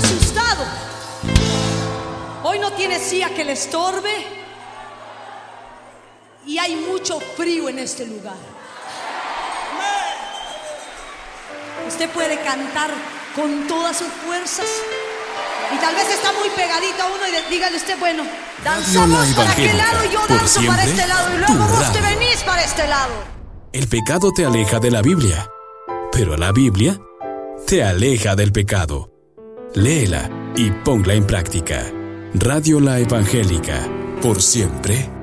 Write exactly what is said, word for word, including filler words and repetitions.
asustado. Hoy no tiene silla que le estorbe. Y hay mucho frío en este lugar. Usted puede cantar con todas sus fuerzas. Y tal vez está muy pegadito a uno y dígale usted, bueno, danzamos para aquel lado y yo danzo para este lado. Y luego vos te venís para este lado. El pecado te aleja de la Biblia, pero la Biblia te aleja del pecado. Léela y ponla en práctica. Radio La Evangélica, por siempre